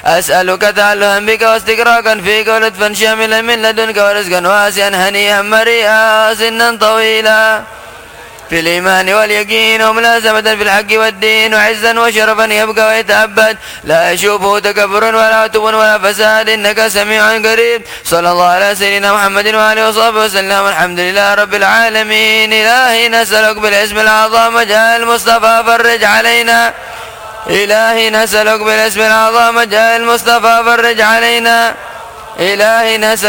أسألك تعلها بك واستقراقا فيك ولطفا شاملا من لدنك ورزقا واسعا هنيئا مريئا سنا طويلا في الإيمان واليقين وملازمة في الحق والدين وعزا وشرفا يبقى ويتأبد لا يشوفه تكبر ولا عتب ولا فساد إنك سميع قريب. صلى الله على سيدنا محمد وآله وصحبه وسلم. الحمد لله رب العالمين. إلهي نسألك بالاسم الأعظم جاء المصطفى فرج علينا. إلهي نسألك بالاسم الأعظم جاء المصطفى فرج علينا. إلهي نسألك